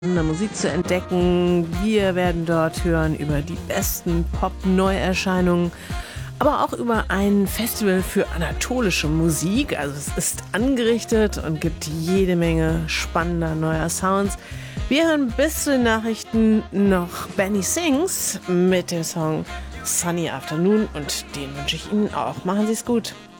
Musik zu entdecken. Wir werden dort hören über die besten Pop-Neuerscheinungen, aber auch über ein Festival für anatolische Musik. Also es ist angerichtet und gibt jede Menge spannender neuer Sounds. Wir hören bis zu den Nachrichten noch Benny Sings mit dem Song Sunny Afternoon und den wünsche ich Ihnen auch. Machen Sie es gut.